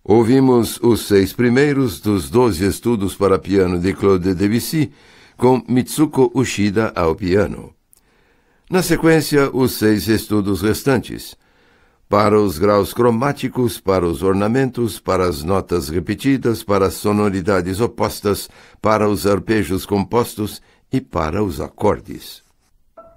Ouvimos os 6 primeiros dos 12 estudos para piano de Claude Debussy, com Mitsuko Uchida ao piano. Na sequência, os 6 estudos restantes, para os graus cromáticos, para os ornamentos, para as notas repetidas, para as sonoridades opostas, para os arpejos compostos e para os acordes.